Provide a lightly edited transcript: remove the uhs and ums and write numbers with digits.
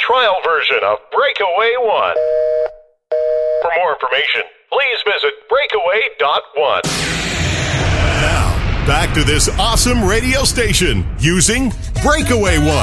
trial version of Breakaway One. For more information, please visit breakaway.one. Now, back to this awesome radio station using Breakaway One.